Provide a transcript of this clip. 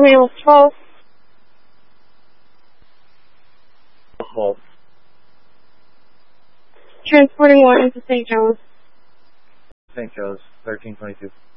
Birmingham 12. 12. Transporting one into St. Joe's. St. Joe's, 1322.